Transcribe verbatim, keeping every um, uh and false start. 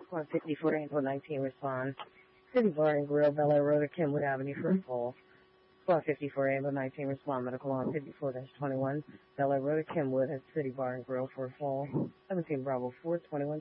Squad fifty-four, Angel nineteen, respond. City Bar and Grill, Bel Air Road, Kenwood Avenue for a call. Squad fifty-four, Angel nineteen, respond. Medical on fifty-four twenty-one, Bel Air Road, Kenwood, at City Bar and Grill for a fall. seventeen Bravo four, twenty-one.